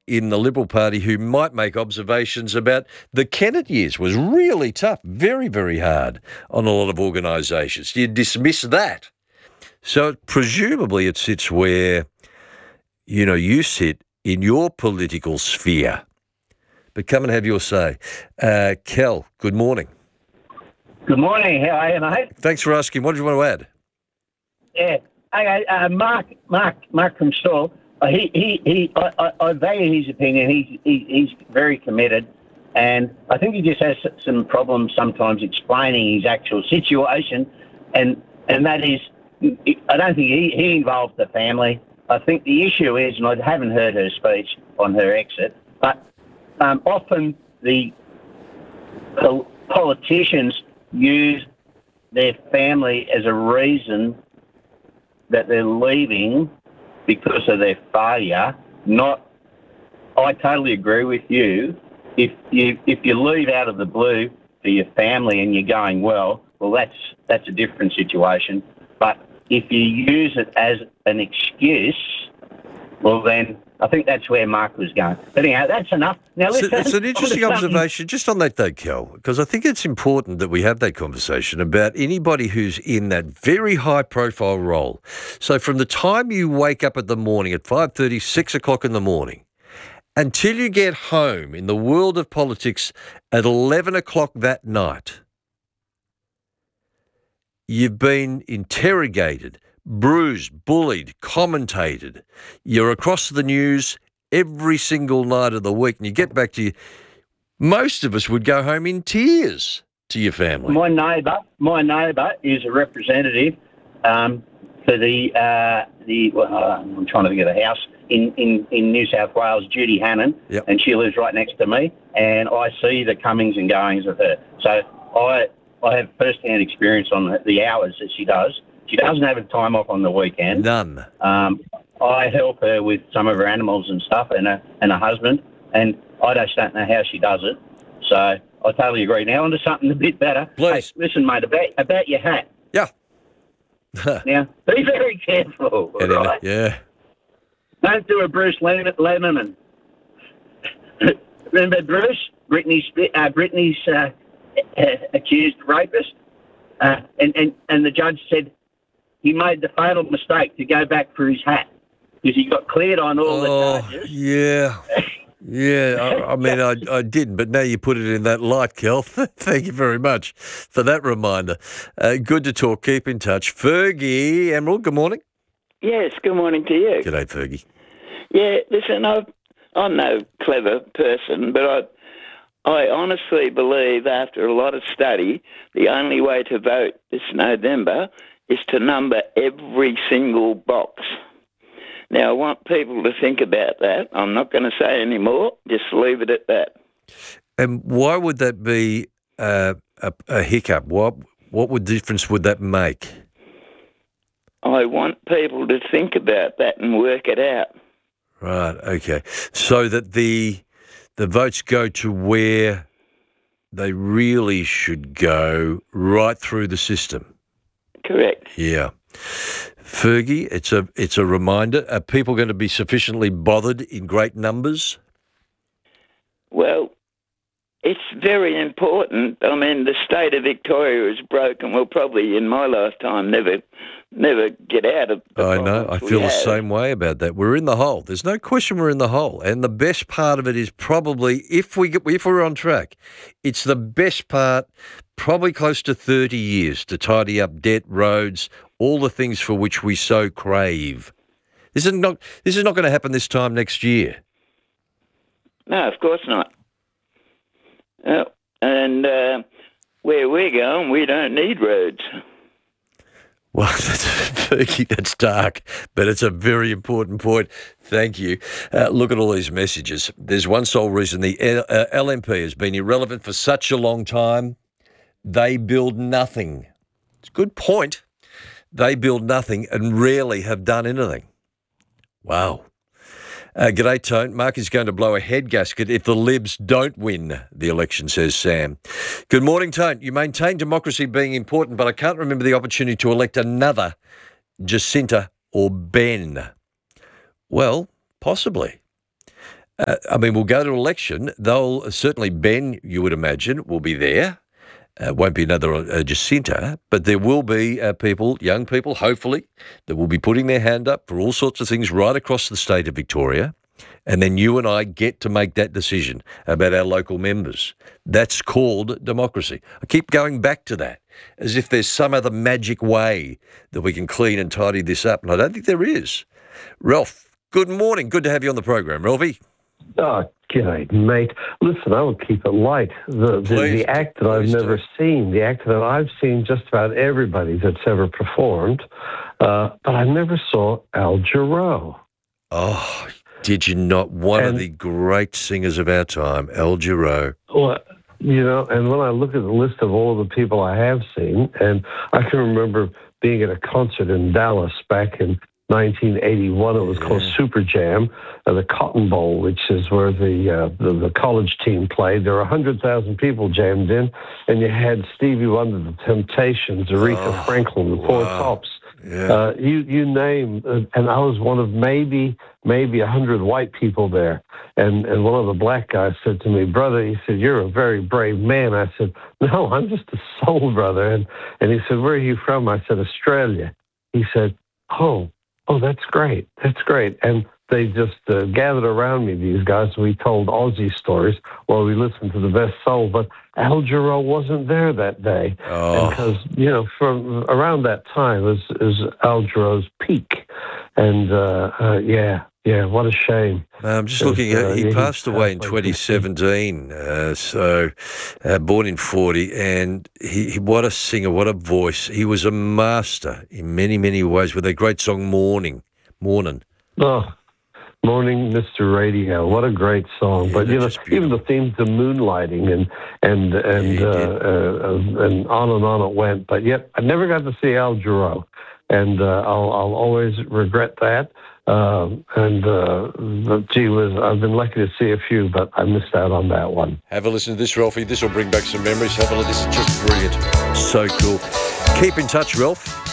in the Liberal Party who might make observations about the Kennett years was really tough, very, very hard on a lot of organisations. You dismiss that. So presumably it sits where, you sit in your political sphere. But come and have your say. Kel, good morning. Good morning. How are you, mate? Thanks for asking. What did you want to add? Yeah. Okay, Mark from Shaw. I value his opinion. He's very committed, and I think he just has some problems sometimes explaining his actual situation, and that is, I don't think he involved the family. I think the issue is, and I haven't heard her speech on her exit, but often the politicians use their family as a reason that they're leaving because of their failure. I totally agree with you. If you leave out of the blue for your family and you're going well, that's a different situation. But if you use it as an excuse, well then I think that's where Mark was going. But anyhow, that's enough. Now listen, It's an interesting observation. Just on that though, Kel, because I think it's important that we have that conversation about anybody who's in that very high-profile role. So from the time you wake up at the morning at 5:30, 6 o'clock in the morning, until you get home in the world of politics at 11 o'clock that night, you've been interrogated, bruised, bullied, commentated. You're across the news every single night of the week, and you get back to most of us would go home in tears to your family. My neighbour is a representative for I'm trying to think of the house in New South Wales, Judy Hannon, Yep. and she lives right next to me, and I see the comings and goings of her. So I have first-hand experience on the hours that she does. She doesn't have a time off on the weekend. None. I help her with some of her animals and stuff, and her husband, and I just don't know how she does it. So I totally agree. Now onto something a bit better. Please. Hey, listen, mate, about your hat. Yeah. Now, be very careful, right? Yeah. Don't do a Bruce Lemmerman. Remember Bruce? Britney's accused rapist? And the judge said he made the fatal mistake to go back for his hat because he got cleared on all the charges. Yeah. Yeah, I mean, I didn't, but now you put it in that light, Kel. Thank you very much for that reminder. Good to talk. Keep in touch. Fergie, Emerald, good morning. Yes, good morning to you. G'day, Fergie. Yeah, listen, I'm no clever person, but I honestly believe after a lot of study, the only way to vote this November is to number every single box. Now, I want people to think about that. I'm not going to say any more. Just leave it at that. And why would that be a hiccup? What difference would that make? I want people to think about that and work it out. Right, okay. So that the votes go to where they really should go, right through the system. Correct. Yeah. Fergie, it's a reminder. Are people going to be sufficiently bothered in great numbers? Well, it's very important. I mean, the state of Victoria is broken. We'll probably, in my lifetime, never get out of the I know. I feel the have. same way about that. We're in the hole. There's no question we're in the hole. And the best part of it is probably, if we're on track, it's the best part, probably close to 30 years to tidy up debt, roads, all the things for which we so crave. This is not going to happen this time next year. No, of course not. And where we're going, we don't need roads. Well, that's dark, but it's a very important point. Thank you. Look at all these messages. There's one sole reason the LNP has been irrelevant for such a long time. They build nothing. It's a good point. They build nothing and rarely have done anything. Wow. G'day, Tone. Mark is going to blow a head gasket if the Libs don't win the election, says Sam. Good morning, Tone. You maintain democracy being important, but I can't remember the opportunity to elect another Jacinta or Ben. Well, possibly. I mean, we'll go to election. They'll certainly, Ben, you would imagine, will be there. Won't be another Jacinta, but there will be people, young people, hopefully, that will be putting their hand up for all sorts of things right across the state of Victoria. And then you and I get to make that decision about our local members. That's called democracy. I keep going back to that as if there's some other magic way that we can clean and tidy this up. And I don't think there is. Ralph, good morning. Good to have you on the program, Ralphie. Oh, g'day, mate. Listen, I will keep it light. The act that I've never seen, the act that I've seen just about everybody that's ever performed, but I never saw Al Jarreau. Oh, did you not? One of the great singers of our time, Al Jarreau. Well, and when I look at the list of all of the people I have seen, and I can remember being at a concert in Dallas back in 1981. It was called Super Jam, the Cotton Bowl, which is where the college team played. There were 100,000 people jammed in, and you had Stevie Wonder, The Temptations, Aretha Franklin, the Four Tops. Yeah. You name, and I was one of maybe 100 white people there. And one of the black guys said to me, "Brother," he said, "you're a very brave man." I said, "No, I'm just a soul brother." And he said, "Where are you from?" I said, "Australia." He said, Oh, that's great. That's great. And they just gathered around me, these guys. We told Aussie stories while we listened to the best soul. But Al Jarreau wasn't there that day. Oh. Because, from around that time is Al Jarreau's peak. And, what a shame. I'm just looking at he passed away in 2017, born in 40, and he what a singer, what a voice. He was a master in many, many ways with a great song, Morning. Oh, Morning, Mr. Radio. What a great song. But, even the theme to Moonlighting and on it went. But yet, I never got to see Al Jarreau, and I'll always regret that. Gee whiz, I've been lucky to see a few, but I missed out on that one. Have a listen to this, Ralphie. This will bring back some memories. Have a listen. This is just brilliant. So cool. Keep in touch, Ralph.